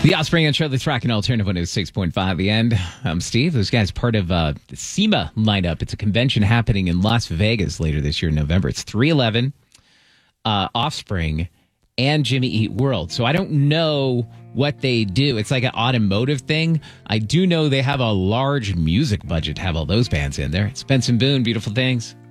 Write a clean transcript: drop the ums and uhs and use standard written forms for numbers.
The Offspring and Charlotte's Rock and Alternative 106.5. The End. I'm Steve. Those guys part of the SEMA lineup. It's a convention happening in Las Vegas later this year in November. It's 311, Offspring, and Jimmy Eat World. So I don't know what they do. It's like an automotive thing. I do know they have a large music budget to have all those bands in there. It's Benson Boone, Beautiful Things.